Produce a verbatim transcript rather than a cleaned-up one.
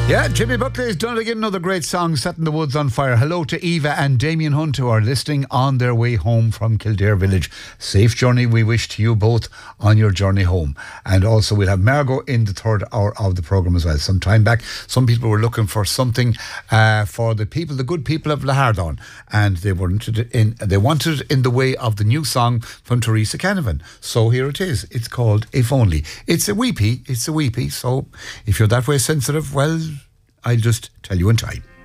Yeah, Jimmy Buckley has done it again. Another great song, Setting the Woods on Fire. Hello to Eva and Damien Hunt, who are listening on their way home from Kildare Village. Safe journey we wish to you both on your journey home. And also we'll have Margot in the third hour of the programme as well. Some time back, some people were looking for something uh, for the people, the good people of Lahardon, and they wanted in they wanted it in the way of the new song from Teresa Canavan. So here it is. It's called If Only. It's a weepy, it's a weepy. So if you're that way sensitive, well, I'll just tell you in time.